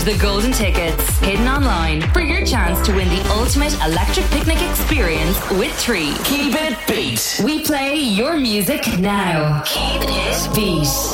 the golden tickets hidden online for your chance to win the ultimate electric picnic experience with 3. Keep it beat. We play your music now. Keep it beat.